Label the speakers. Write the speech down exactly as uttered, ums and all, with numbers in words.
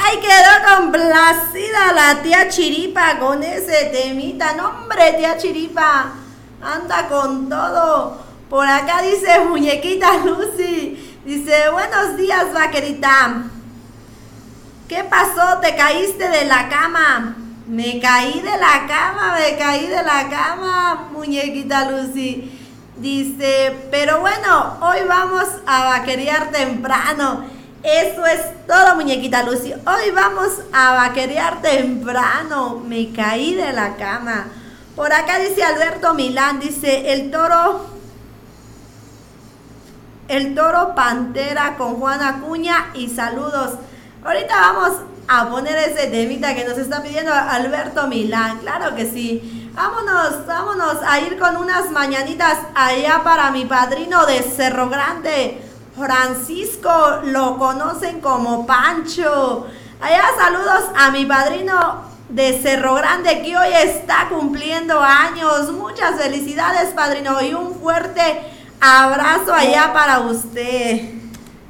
Speaker 1: Ay, quedó complacida la tía Chiripa con ese temita. No, hombre, tía Chiripa, anda con todo. Por acá dice muñequita Lucy, dice, buenos días, vaquerita. ¿Qué pasó? ¿Te caíste de la cama? Me caí de la cama, me caí de la cama, muñequita Lucy. Dice, pero bueno, hoy vamos a vaquerear temprano. Eso es todo, muñequita Lucy. Hoy vamos a vaquerear temprano. Me caí de la cama. Por acá dice Alberto Milán, dice, el toro, el toro Pantera con Juana Acuña y saludos. Ahorita vamos a poner ese temita que nos está pidiendo Alberto Milán. Claro que sí. Vámonos, vámonos a ir con unas mañanitas allá para mi padrino de Cerro Grande, Francisco, lo conocen como Pancho. Allá saludos a mi padrino de Cerro Grande que hoy está cumpliendo años. Muchas felicidades, padrino, y un fuerte abrazo allá para usted.